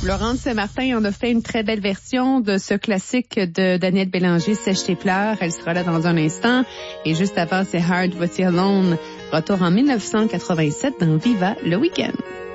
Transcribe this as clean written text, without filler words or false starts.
Laurence Saint-Martin en a fait une très belle version de ce classique de Daniel Bélanger, Sèche tes pleurs. Elle sera là dans un instant. Et juste avant, c'est Hard Was Alone. Retour en 1987 dans Viva le week-end.